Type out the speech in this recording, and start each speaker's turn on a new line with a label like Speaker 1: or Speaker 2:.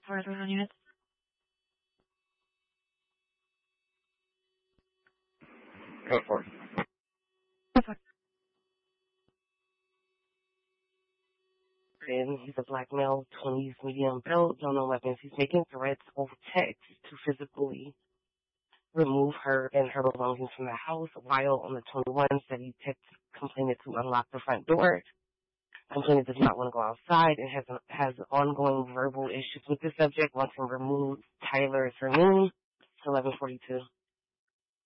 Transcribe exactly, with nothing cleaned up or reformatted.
Speaker 1: four three one units.
Speaker 2: Go for it. And he's a black male, twenties, medium build, don't know weapons. He's making threats over text to physically remove her and her belongings from the house, while on the twenty-one said he texted complainant to unlock the front door. Complainant does not want to go outside and has has ongoing verbal issues with the subject, wants him removed. Tyler is her name. It's eleven forty-two.